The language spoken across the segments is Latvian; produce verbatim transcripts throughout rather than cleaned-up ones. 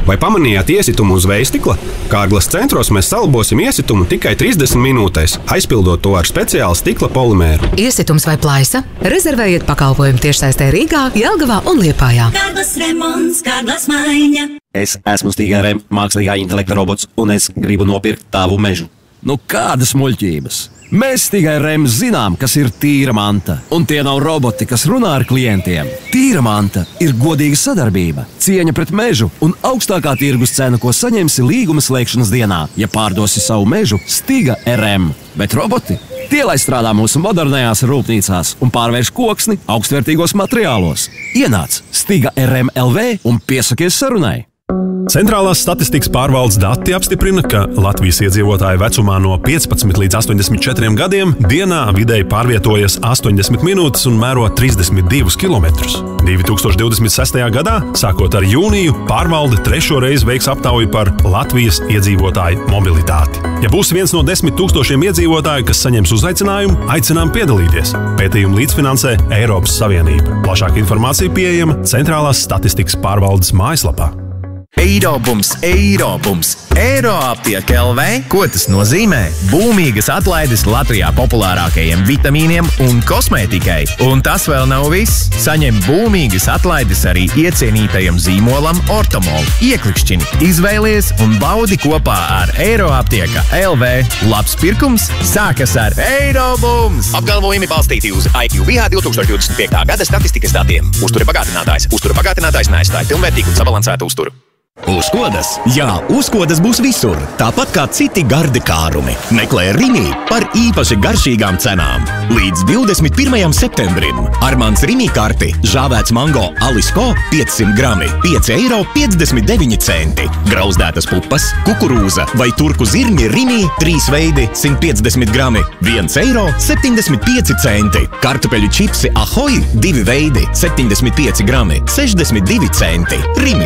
Vai pamanījāt iesitumu uz vejstikla? Kārglas centros mēs salabosim iesitumu tikai trīsdesmit minūtēs, aizpildot to ar speciālu stikla polimēru. Iesitums vai plaisa? Rezervējiet pakalpojumu tiešsaistē Rīgā, Jelgavā un Liepājā. Kārglas remonts, Kārglas maiņa. Es esmu Stiga R M mākslīgā intelekta robots, un es gribu nopirkt tavu mežu. Nu, kādas muļķības? Mēs Stiga R M zinām, kas ir tīra manta, un tie nav roboti, kas runā ar klientiem. Tīra manta ir godīga sadarbība, cieņa pret mežu un augstākā tirgus cena, ko saņemsi līguma slēgšanas dienā, ja pārdosi savu mežu Stiga R M. Bet roboti? Tie, lai strādā mūsu modernajās rūpnīcās un pārvērš koksni augstvērtīgos materiālos. Ienāc Stiga R M L V un piesakies sarunai. Centrālās statistikas pārvaldes dati apstiprina, ka Latvijas iedzīvotāji vecumā no piecpadsmit līdz astoņdesmit četriem gadiem dienā vidēji pārvietojas astoņdesmit minūtes un mēro trīsdesmit divus kilometrus. divi tūkstoši divdesmit sestajā gadā, sākot ar jūniju, pārvalde trešo reizi veiks aptauju par Latvijas iedzīvotāju mobilitāti. Ja būs viens no desmit tūkstošiem iedzīvotāju, kas saņems uzaicinājumu, aicinām piedalīties. Pētījumu līdzfinansē Eiropas Savienība. Plašāka informācija pieejama Centrālās statistikas pārvaldes mājaslapā. Eirobums, Eirobums, Eiroaptieka L V. Ko tas nozīmē? Būmīgas atlaides Latvijā populārākajiem vitamīniem un kosmētikai. Un tas vēl nav viss. Saņem būmīgas atlaides arī iecienītajam zīmolam Ortomol. Ieklikšķini, izvēlies un baudi kopā ar Eiroaptieka L V. Labs pirkums sākas ar Eirobums. Apgalvojumi balstīti uz I Q V H divtūkstoš divdesmit piekta gada statistikas datiem. Uztura bagātinātājs. Uztura bagātinātājs neaizstāja pilnvērtīgu un sabalansētu uzturu. Uzkodas? Jā, uzkodas būs visur, tāpat kā citi gardi kārumi. Meklē Rimi par īpaši garšīgām cenām. Līdz divdesmit pirmajam septembrim Armands Rimi karti žāvēts mango Alisko piecsimt grami, pieci eiro piecdesmit deviņi centi. Grauzdētas pupas, kukurūza vai turku zirņi Rimi trīs veidi simt piecdesmit grami, viens eiro septiņdesmit pieci centi. Kartupeļu čipsi Ahoj divi veidi septiņdesmit pieci grami, sešdesmit divi centi. Rimi.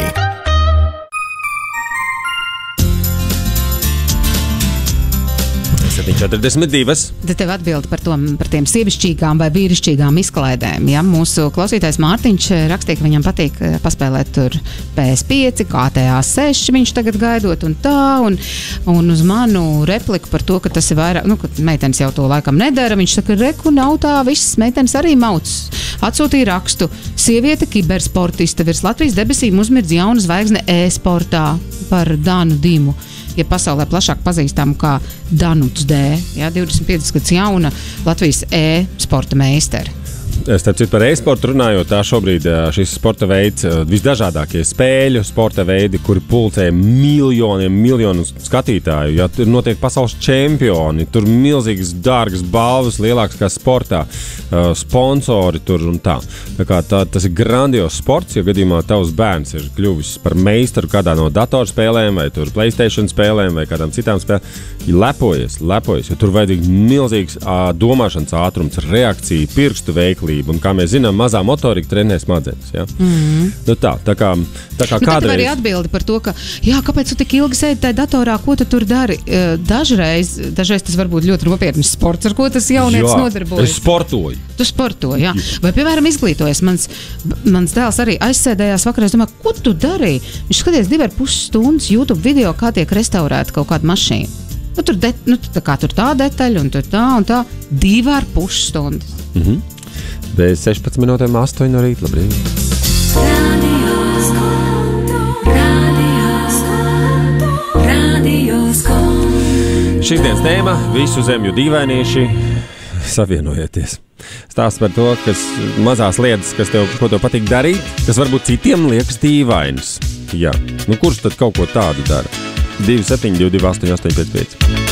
četrdesmit divi. Tad tev atbildi par, to, par tiem sievišķīgām vai vīrišķīgām izklaidēm. Ja? Mūsu klausītājs Mārtiņš rakstīja, ka viņam patīk paspēlēt tur P S pieci, G T A seši viņš tagad gaidot un tā. Un, un uz manu repliku par to, ka tas ir vairāk, nu, ka meitenes jau to laikam nedara, viņš saka, reku nav tā, visas meitenes arī mauc. Atsūtīja rakstu. Sieviete kibersportista virs Latvijas debesīm uzmirdz jauna zvaigzne e-sportā par Danu Dimu. Ja pasaulē plašāk pazīstam kā Danuts D, ja, divdesmit piecus gadus jauna Latvijas e-sporta meistara. Starp citu par e-sportu runājot, tā šobrīd šis sporta veids, visdažādākie spēļu sporta veidi, kuri pulcē miljoniem, miljonu skatītāju. Ja, tur notiek pasaules čempioni, tur milzīgas, dārgas balvas, lielākas kā sportā, sponsori tur un tā. Tā kā tā, tas ir grandios sports, ja gadījumā tavs bērns ir kļuvis par meistaru kādā no datorspēlēm vai tur PlayStation spēlēm vai kādām citām spēlēm. Lepojies, lepojies, jo tur vajadzīgs milzīgs ā, domāšanas ātrums, reakcija, pirkstu veiklība, un kā mēs zinām, mazā motorika trenē smadzenes. Ja? Mm-hmm. Nu tā, tā kā, tā kā nu, kādreiz... Tad arī atbildi par to, ka, jā, kāpēc tu tik ilgi sēdi tajā datorā, ko tu tur dari? Dažreiz, dažreiz tas var būt ļoti nopietnis sports, ar ko tas jaunietis nodarbojas. Es sportoju. Tu sportoji, jā. Vai, piemēram, izglītojies. Mans, mans dēls arī aizsēdējās vakarā, es domāju, ko tu darīji? Viņš skaties divi ar pus stundas YouTube video, kā tiek restaurēta kaut kāda mašīna. Nu, tur, de, nu, tā kā tur tā detaļa un tur tā un tā. Divi ar pus stundas. Mhm. Bez sešpadsmit minūtēm astoņi no rīta. Labrīt. Šīs dienas tēma – visu zemju dīvainieši, savienojieties. Stāsts par to, kas mazās lietas, kas tev, ko tev patīk darīt, kas varbūt citiem liekas dīvainas. Jā. Nu, kurš tad kaut ko tādu dara? divi septiņi divi divi astoņi astoņi pieci pieci.